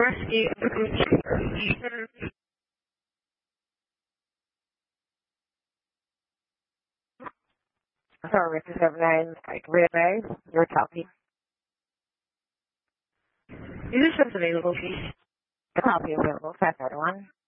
Rescue. Sorry, 279, relay, you're talking. Is this available, please? Copy available, 591.